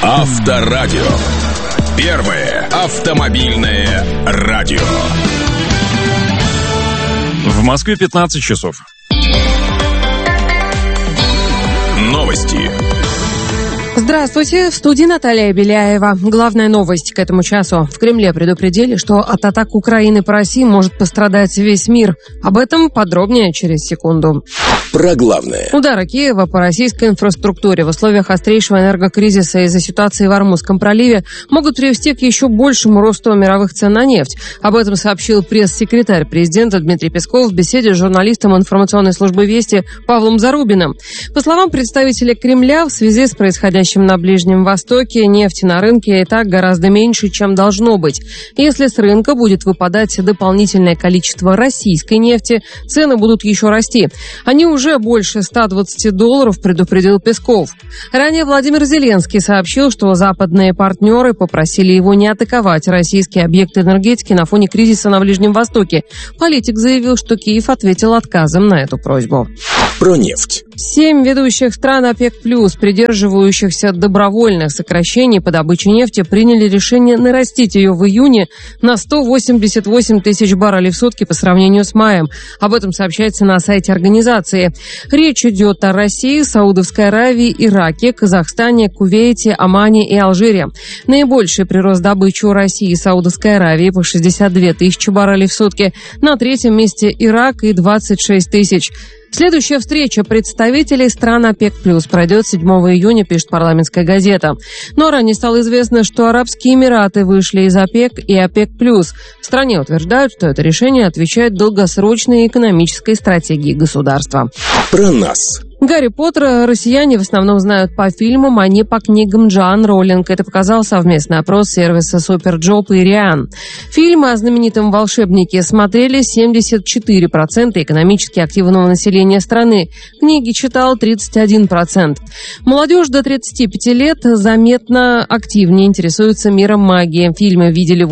Авторадио. Первое автомобильное радио. В Москве 15 часов. Новости. Здравствуйте, в студии Наталья Беляева. Главная новость к этому часу. В Кремле предупредили, что от атак Украины по России может пострадать весь мир. Об этом подробнее через секунду. Про главное. Удары Киева по российской инфраструктуре в условиях острейшего энергокризиса из-за ситуации в Ормузском проливе могут привести к еще большему росту мировых цен на нефть. Об этом сообщил пресс-секретарь президента Дмитрий Песков в беседе с журналистом информационной службы «Вести» Павлом Зарубиным. По словам представителя Кремля, в связи с происходящим на Ближнем Востоке нефти на рынке и так гораздо меньше, чем должно быть. Если с рынка будет выпадать дополнительное количество российской нефти, цены будут еще расти. Они уже больше $120, предупредил Песков. Ранее Владимир Зеленский сообщил, что западные партнеры попросили его не атаковать российские объекты энергетики на фоне кризиса на Ближнем Востоке. Политик заявил, что Киев ответил отказом на эту просьбу. Про нефть. 7 ведущих стран ОПЕК+, придерживающихся добровольных сокращений по добыче нефти, приняли решение нарастить ее в июне на 188 тысяч баррелей в сутки по сравнению с маем. Об этом сообщается на сайте организации. Речь идет о России, Саудовской Аравии, Ираке, Казахстане, Кувейте, Омане и Алжире. Наибольший прирост добычи у России и Саудовской Аравии по 62 тысячи баррелей в сутки. На третьем месте Ирак и 26 тысяч. Следующая встреча представителей стран ОПЕК+ пройдет 7 июня, пишет парламентская газета. Но ранее стало известно, что Арабские Эмираты вышли из ОПЕК и ОПЕК+. В стране утверждают, что это решение отвечает долгосрочной экономической стратегии государства. Про нас. Гарри Поттера россияне в основном знают по фильмам, а не по книгам Джоан Роулинг. Это показал совместный опрос сервиса Суперджоп и Риан. Фильмы о знаменитом волшебнике смотрели 74% экономически активного населения страны. Книги читал 31%. Молодежь до 35 лет заметно активнее интересуется миром магии. Фильмы видели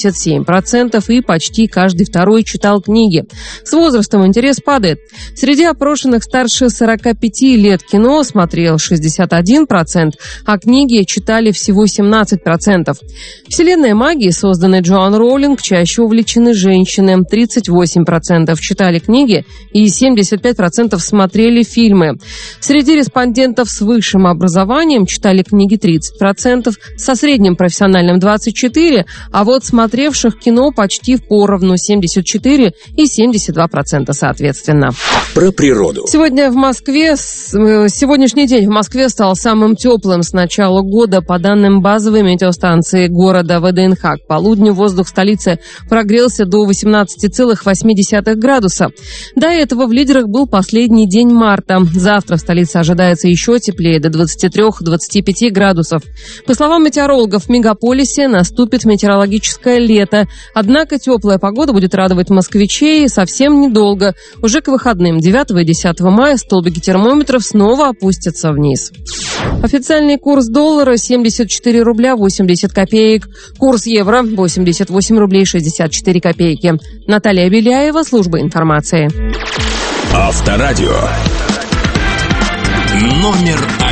87%, и почти каждый второй читал книги. С возрастом интерес падает. Среди опрошенных старше 45 лет кино смотрел 61%, а книги читали всего 17%. Вселенная магии, созданной Джоан Роулинг, чаще увлечены женщины. 38% читали книги и 75% смотрели фильмы. Среди респондентов с высшим образованием читали книги 30%, со средним профессиональным 24%, а вот смотревших кино почти вpoровну 74% и 72% соответственно. Про природу. Сегодняшний день в Москве стал самым теплым с начала года. По данным базовой метеостанции города ВДНХ, к полудню воздух столицы прогрелся до 18,8 градуса. До этого в лидерах был последний день марта. Завтра в столице ожидается еще теплее, до 23-25 градусов. По словам метеорологов, в мегаполисе наступит метеорологическое лето. Однако теплая погода будет радовать москвичей совсем недолго. Уже к выходным 9 и 10 мая столбики термометров снова опустятся вниз. Официальный курс доллара 74 рубля 80 копеек. Курс евро 88 рублей 64 копейки. Наталья Беляева, служба информации. Авторадио. Номер